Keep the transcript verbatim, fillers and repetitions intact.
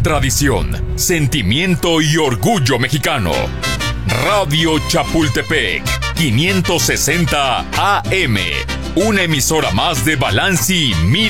tradición, sentimiento y orgullo mexicano. Radio Chapultepec, quinientos sesenta A M, una emisora más de Balanci Media.